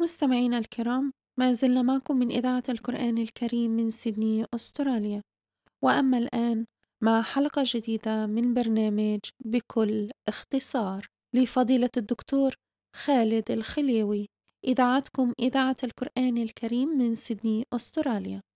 مستمعينا الكرام، ما زلنا معكم من إذاعة القرآن الكريم من سيدني، أستراليا. وأما الآن مع حلقة جديدة من برنامج بكل اختصار لفضيلة الدكتور خالد الخليوي، إذاعتكم إذاعة القرآن الكريم من سيدني، أستراليا.